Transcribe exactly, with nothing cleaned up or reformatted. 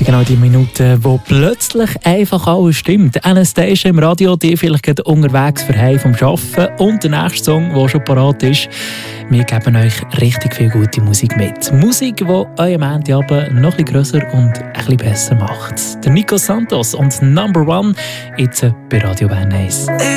sind genau die Minuten, wo plötzlich einfach alles stimmt. Anastasia im Radio, die vielleicht gerade unterwegs für heim vom Arbeiten und der nächste Song, der schon parat ist. Wir geben euch richtig viel gute Musik mit. Musik, die euren Montagabend noch ein bisschen grösser und ein bisschen besser macht. Der Nico Santos und Number One, jetzt bei Radio Bern eins.